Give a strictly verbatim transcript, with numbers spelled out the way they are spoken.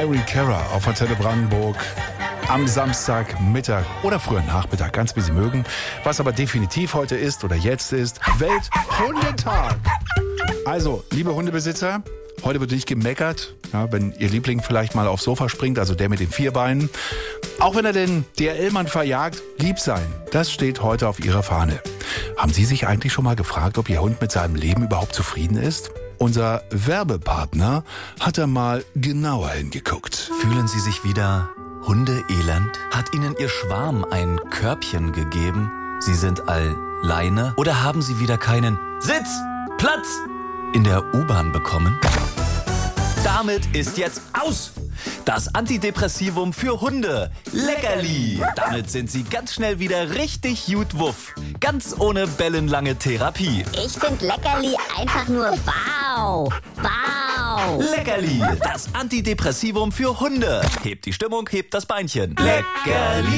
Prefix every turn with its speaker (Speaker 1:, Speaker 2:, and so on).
Speaker 1: Irene Cara auf Antenne Brandenburg am Samstagmittag oder früher Nachmittag, ganz wie Sie mögen. Was aber definitiv heute ist oder jetzt ist, Welthundetag. Also, liebe Hundebesitzer, heute wird nicht gemeckert, ja, wenn Ihr Liebling vielleicht mal aufs Sofa springt, also der mit den vier Beinen. Auch wenn er den D H L-Mann verjagt, lieb sein, das steht heute auf Ihrer Fahne. Haben Sie sich eigentlich schon mal gefragt, ob Ihr Hund mit seinem Leben überhaupt zufrieden ist? Unser Werbepartner hat da mal genauer hingeguckt.
Speaker 2: Fühlen Sie sich wieder hundeelend? Hat Ihnen Ihr Schwarm ein Körbchen gegeben? Sie sind alleine? Oder haben Sie wieder keinen Sitz, Platz in der U-Bahn bekommen? Damit ist jetzt aus! Das Antidepressivum für Hunde, Leckerli. Damit sind sie ganz schnell wieder richtig gut wuff. Ganz ohne bellenlange Therapie.
Speaker 3: Ich finde Leckerli einfach nur wow. Wow.
Speaker 2: Leckerli, das Antidepressivum für Hunde. Hebt die Stimmung, hebt das Beinchen. Leckerli.